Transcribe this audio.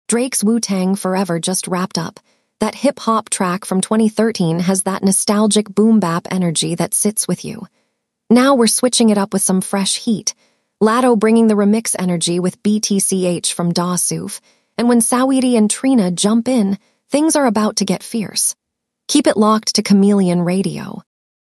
Drake's Wu-Tang Forever just wrapped up. That hip-hop track from 2013 has that nostalgic boom-bap energy that sits with you. Now we're switching it up with some fresh heat. Latto bringing the remix energy with BTCH from Da Suf. And when Saweetie and Trina jump in, things are about to get fierce. Keep it locked to Chameleon Radio.